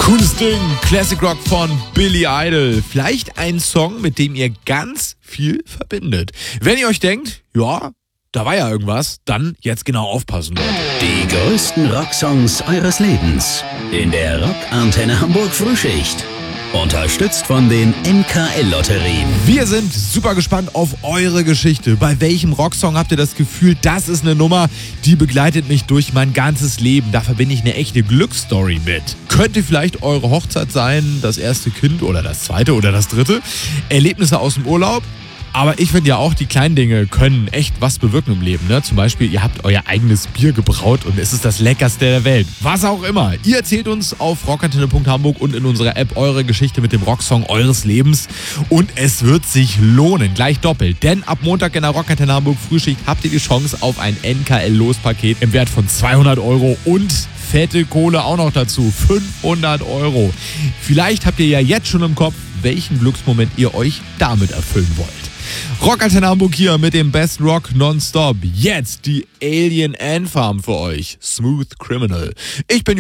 Cooles Ding, Classic Rock von Billy Idol. Vielleicht ein Song, mit dem ihr ganz viel verbindet. Wenn ihr euch denkt, ja, da war ja irgendwas, dann jetzt genau aufpassen, Leute. Die größten Rocksongs eures Lebens in der Rock-Antenne Hamburg Frühschicht. Unterstützt von den NKL-Lotterien. Wir sind super gespannt auf eure Geschichte. Bei welchem Rocksong habt ihr das Gefühl, das ist eine Nummer, die begleitet mich durch mein ganzes Leben. Da verbinde ich eine echte Glücksstory mit. Könnte vielleicht eure Hochzeit sein, das erste Kind oder das zweite oder das dritte. Erlebnisse aus dem Urlaub. Aber ich finde ja auch, die kleinen Dinge können echt was bewirken im Leben. Ne? Zum Beispiel, ihr habt euer eigenes Bier gebraut und es ist das Leckerste der Welt. Was auch immer. Ihr erzählt uns auf rockantenne.hamburg und in unserer App eure Geschichte mit dem Rocksong eures Lebens. Und es wird sich lohnen, gleich doppelt. Denn ab Montag in der Rockantenne Hamburg Frühschicht habt ihr die Chance auf ein NKL-Lospaket im Wert von 200 € und fette Kohle auch noch dazu. 500 €. Vielleicht habt ihr ja jetzt schon im Kopf, welchen Glücksmoment ihr euch damit erfüllen wollt. Rockantenne Hamburg hier mit dem Best Rock Nonstop. Jetzt die Alien Ant Farm für euch. Smooth Criminal. Ich bin